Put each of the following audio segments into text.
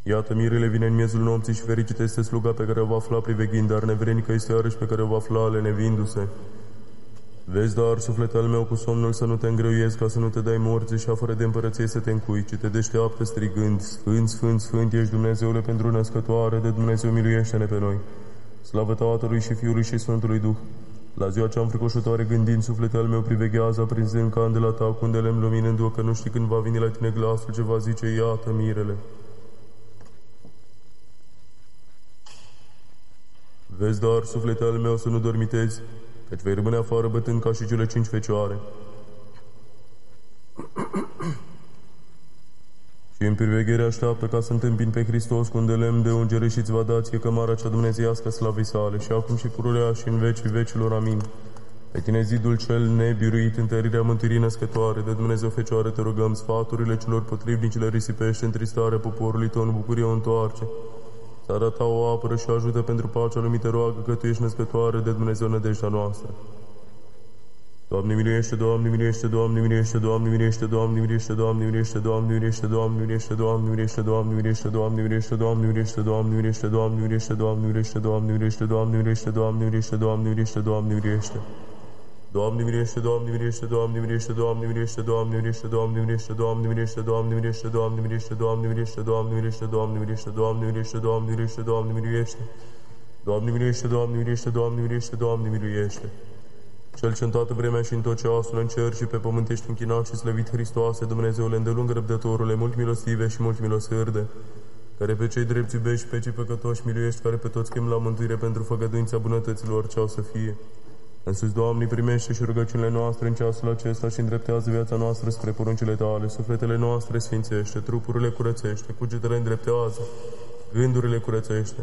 Iată, mirele vine în miezul nopții și fericită este sluga pe care o va afla priveghind, dar nevrenică este iarăși pe care o va afla lenevindu-se. Vezi, dar, suflete al meu, cu somnul să nu te îngreuiezi, ca să nu te dai morții și afară de împărăție să te încui, ci te deșteaptă strigând: Sfânt, Sfânt, Sfânt ești, Dumnezeule pentru născătoare, de Dumnezeu miluiește-ne pe noi. Slavă Tatălui și Fiului și Sfântului Duh. La ziua cea înfricoșătoare gândind, suflete al meu, priveghează, aprinzând candela ta, cu unde-le luminându-o, că nu știi când va veni la tine glasul ce va zice: iată mirele. Vezi, dar, suflete al meu, să nu dormitezi, căci vei rămâne afară bătând ca și cele 5 fecioare. Și în priveghere așteaptă ca să întâmpini pe Hristos cu un de lemn de ungere și îți va da ție cămara cea dumnezeiască slavei sale, și acum și pururea și în vecii vecilor. Amin. Pe tine, zidul cel nebiruit, întărirea mântuirii născătoare, de Dumnezeu Fecioare, te rugăm, sfaturile celor potrivnici le risipește, întristarea poporului tău în bucurie o întoarce. Țara ta o apără și ajută pentru pacea lumii, te roagă, că tu ești născătoare, de Dumnezeu nădejdea noastră. Doamne miluiește, Doamne miluiește, Doamne miluiește, Doamne miluiește, Doamne miluiește, Doamne miluiește, Doamne miluiește, Doamne miluiește, Doamne miluiește, Doamne miluiește, Doamne miluiește, Doamne miluiește, Doamne miluiește, Doamne miluiește, Doamne miluiește, Doamne miluiește, Doamne miluiește, Doamne miluiește, Doamne miluiește, Doamne miluiește. Doamne miluiește, Doamne miluiește, Doamne miluiește, Doamne miluiește, Doamne miluiește, Doamne miluiește, Doamne miluiește, Doamne miluiește, Doamne miluiește, Doamne miluiește, Doamne miluiește, Doamne miluiește, Doamne miluiește, Doamne miluiește, Doamne miluiește. Doamne miluiește, Doamne miluiește, Doamne miluiește, Doamne miluiește. Cel ce în toată vremea și în tot ceasul în cer și pe pământ ești închinat și slăvit, Hristoase, Dumnezeule îndelung răbdătorule, mult milostive și mult milosârde, care pe cei drepți iubești și pe cei păcătoși miluiești, care pe toți chem la mântuire pentru făgăduința bunătăților ce au să fie. Însuți, Doamne, primește și rugăciunile noastre în ceasul acesta și îndreptează viața noastră spre poruncile Tale, sufletele noastre sfințește, trupurile curățește, cugetele îndreptează, gândurile curățește.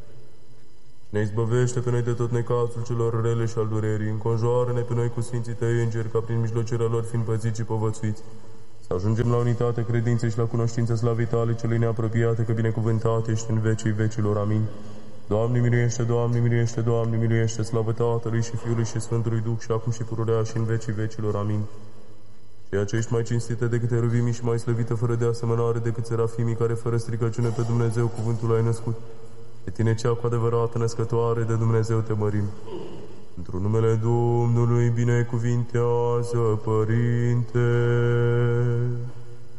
Ne izbăvește pe noi de tot necazul celor rele și al durerii, înconjoară-ne pe noi cu Sfinții Tăi Îngeri, ca prin mijlocirea lor fiind păziți și povățuiți, să ajungem la unitate credinței și la cunoștința slavei Tale celei neapropiate, că binecuvântat ești în vecii vecilor. Amin. Doamne miluiește, Doamne miluiește, Doamne miluiește, slavă Tatălui și Fiului și Sfântului Duh, și acum și pururea și în vecii vecilor. Amin. Ceea ce ești mai cinstită decât eruvimii și mai slăvită fără de asemănare decât serafimii, care fără stricăciune pe Dumnezeu cuvântul ai născut. Pe tine, cea cu adevărată născătoare, de Dumnezeu te mărim. Într-un numele Domnului binecuvintează, Părinte.